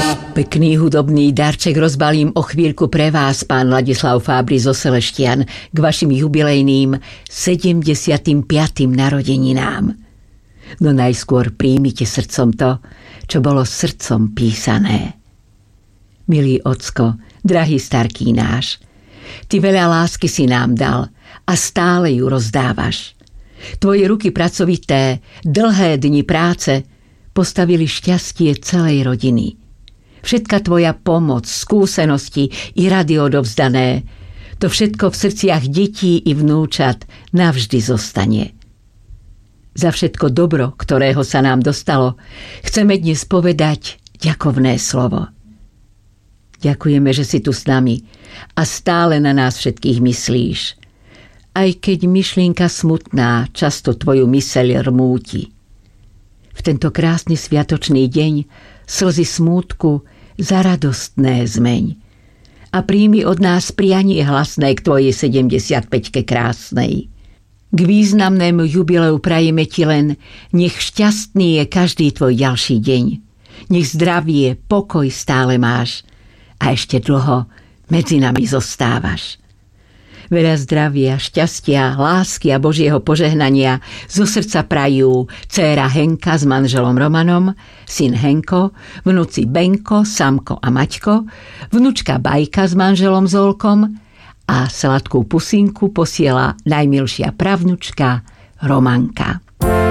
Pekný hudobný darček rozbalím o chvíľku pre vás, pán Ladislav Fábri zo Seleštian, k vašim jubilejným 75. narodeninám. No najskôr príjmite srdcom to, čo bolo srdcom písané. Milý ocko, drahý starký náš, ty veľa lásky si nám dal a stále ju rozdávaš. Tvoje ruky pracovité, dlhé dni práce postavili šťastie celej rodiny. Všetka tvoja pomoc, skúsenosti i rady odovzdané, to všetko v srdciach detí i vnúčat navždy zostane. Za všetko dobro, ktorého sa nám dostalo, chceme dnes povedať ďakovné slovo. Ďakujeme, že si tu s nami a stále na nás všetkých myslíš. Aj keď myšlienka smutná často tvoju myseľ rmúti. V tento krásny sviatočný deň slzy smútku za radostné zmeň. A príjmi od nás prianie hlasné k tvojej 75-ke krásnej. K významnému jubileu prajeme ti len, nech šťastný je každý tvoj ďalší deň. Nech zdravie, pokoj stále máš a ešte dlho medzi nami zostávaš. Veľa zdravia, šťastia, lásky a Božieho požehnania zo srdca prajú dcéra Henka s manželom Romanom, syn Henko, vnúci Benko, Samko a Maťko, vnučka Bajka s manželom Zolkom a sladkú pusinku posiela najmilšia pravnučka Romanka.